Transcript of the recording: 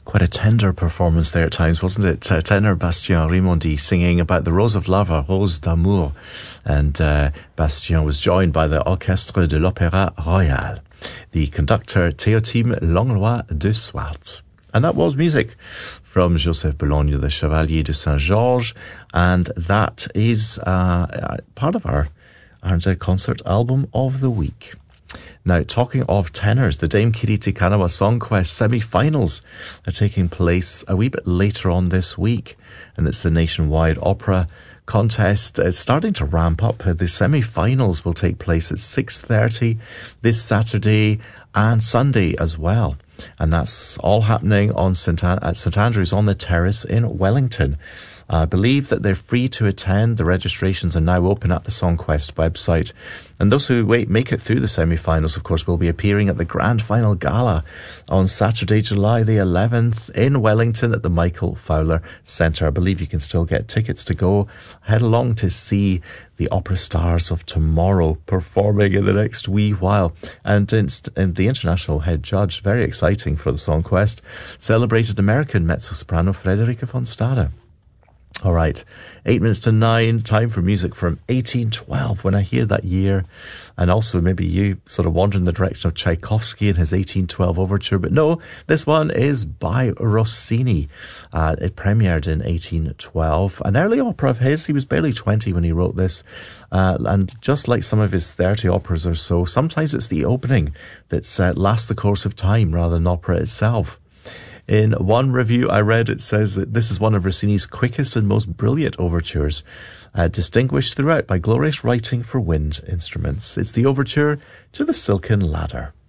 Quite a tender performance there at times, wasn't it? Tenor Bastien Rimondi singing about the Rose of Love, Rose d'Amour. And Bastien was joined by the Orchestre de l'Opéra Royal, the conductor Théotime Langlois de Swart. And that was music from Joseph Boulogne, the Chevalier de Saint-Georges. And that is part of our RNZ Concert Album of the Week. Now, talking of tenors, the Dame Kiri Te Kanawa Song Quest semi-finals are taking place a wee bit later on this week. And it's the nationwide opera contest. It's starting to ramp up. The semi-finals will take place at 6:30 this Saturday and Sunday as well. And that's all happening on at St Andrews on the Terrace in Wellington. I believe that they're free to attend. The registrations are now open at the SongQuest website. And those who make it through the semi-finals, of course, will be appearing at the Grand Final Gala on Saturday, July the 11th in Wellington at the Michael Fowler Centre. I believe you can still get tickets to go. Head along to see the opera stars of tomorrow performing in the next wee while. And the international head judge, very exciting for the SongQuest, celebrated American mezzo-soprano Frederica von Stade. All right, 8 minutes to 9, time for music from 1812. When I hear that year, and also maybe you sort of wander in the direction of Tchaikovsky and his 1812 overture, but no, this one is by Rossini. It premiered in 1812. An early opera of his. He was barely 20 when he wrote this. And just like some of his 30 operas or so, sometimes it's the opening that lasts the course of time rather than opera itself. In one review I read, it says that this is one of Rossini's quickest and most brilliant overtures, distinguished throughout by glorious writing for wind instruments. It's the overture to The Silken Ladder.